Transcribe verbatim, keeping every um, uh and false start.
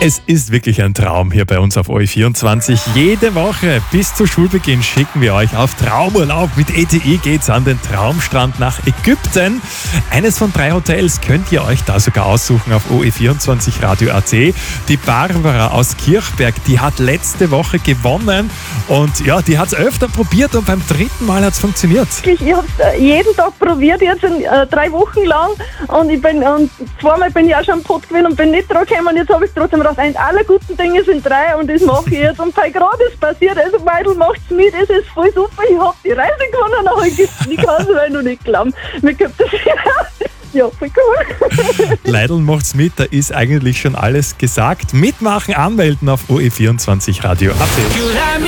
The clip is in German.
Es ist wirklich ein Traum hier bei uns auf O E vierundzwanzig. Jede Woche bis zu Schulbeginn schicken wir euch auf Traumurlaub. Mit E T E geht's an den Traumstrand nach Ägypten. Eines von drei Hotels könnt ihr euch da sogar aussuchen auf O E vierundzwanzig Radio A T. Die Barbara aus Kirchberg, die hat letzte Woche gewonnen und ja, die hat es öfter probiert und beim dritten Mal hat es funktioniert. Ich habe es jeden Tag probiert, jetzt in, äh, drei Wochen lang und ich bin und zweimal bin ich auch schon am Pott gewesen und bin nicht dran gekommen und jetzt habe ich trotzdem gedacht, eins aller guten Dinge sind drei und das mache ich jetzt und bei gerade ist passiert, also Meidl macht's mit, es ist voll super, ich habe die Reise gewonnen nach Ägypten, ich kann es noch nicht glauben. Mir gibt das ja, voll cool. Leidl macht's mit, da ist eigentlich schon alles gesagt. Mitmachen, anmelden auf O E vierundzwanzig Radio A T.